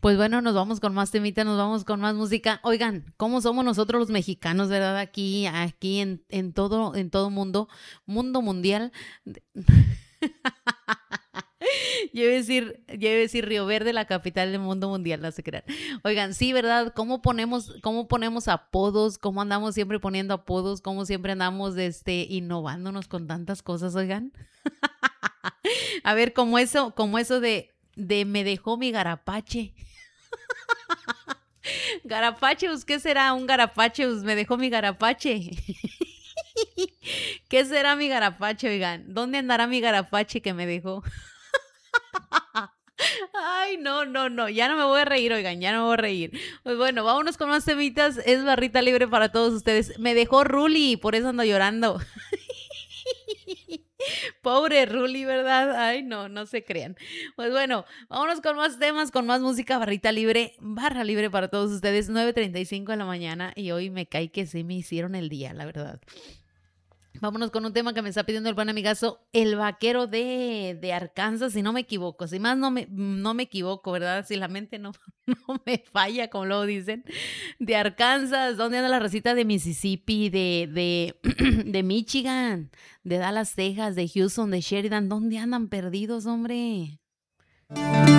Pues bueno, nos vamos con más temita, nos vamos con más música. Oigan, ¿cómo somos nosotros los mexicanos, verdad? Aquí en todo mundo mundial. Yo iba a decir Río Verde, la capital del mundo mundial, no se crean. Oigan, sí, ¿verdad? Cómo ponemos apodos? ¿Cómo andamos siempre poniendo apodos? ¿Cómo siempre andamos innovándonos con tantas cosas, oigan? A ver, como eso de me dejó mi garapache. Garapacheus, ¿qué será un garapacheus? Me dejó mi garapache. ¿Qué será mi garapache, oigan? ¿Dónde andará mi garapache que me dejó? Ay, no, no, no, ya no me voy a reír, oigan, ya no me voy a reír. Pues bueno, vámonos con más temitas. Es barrita libre para todos ustedes. Me dejó Ruli, por eso ando llorando. Pobre Ruli, ¿verdad? Ay, no, no se crean. Pues bueno, vámonos con más temas, con más música, barra libre para todos ustedes, 9:35 de la mañana y hoy me cae que sí me hicieron el día, la verdad. Vámonos con un tema que me está pidiendo el buen amigazo, el vaquero de Arkansas, si no me equivoco, si más no me equivoco, ¿verdad? Si la mente no, no me falla, como luego dicen, de Arkansas, ¿dónde anda la racita de Mississippi, de Michigan, de Dallas, Texas, de Houston, de Sheridan? ¿Dónde andan perdidos, hombre?